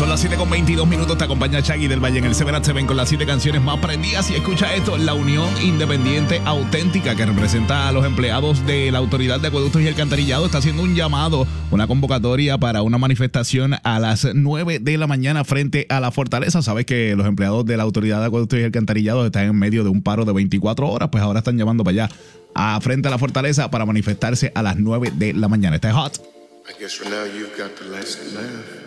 Son las 7:22. Te acompaña Shaggy del Valle en el 7 con las 7 canciones más prendidas. Y escucha esto: la Unión Independiente Auténtica, que representa a los empleados de la Autoridad de Acueductos y Alcantarillado, está haciendo un llamado, una convocatoria para una manifestación a las 9 de la mañana frente a la Fortaleza. Sabes que los empleados de la Autoridad de Acueductos y Alcantarillado están en medio de un paro de 24 horas, pues ahora están llamando para allá, a frente a la Fortaleza, para manifestarse a las 9 de la mañana. Está hot. I guess for now you've got the last laugh.